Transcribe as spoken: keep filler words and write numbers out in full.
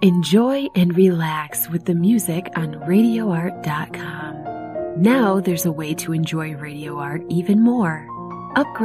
Enjoy and relax with the music on radio art dot com. Now there's a way to enjoy Radio Art even more. Upgrade